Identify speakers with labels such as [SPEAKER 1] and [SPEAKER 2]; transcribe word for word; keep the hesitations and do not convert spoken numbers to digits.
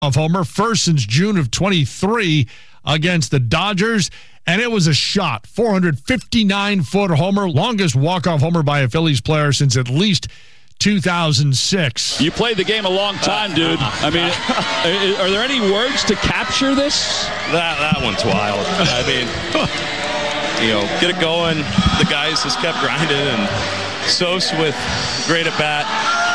[SPEAKER 1] of homer, first since June of twenty-three against the Dodgers. And it was a shot, four hundred fifty-nine foot homer, longest walk-off homer by a Phillies player since at least two thousand six.
[SPEAKER 2] You played the game a long time, dude. I mean, are there any words to capture this?
[SPEAKER 3] That that one's wild. I mean, you know, get it going. The guys just kept grinding, and Sos with great at bat.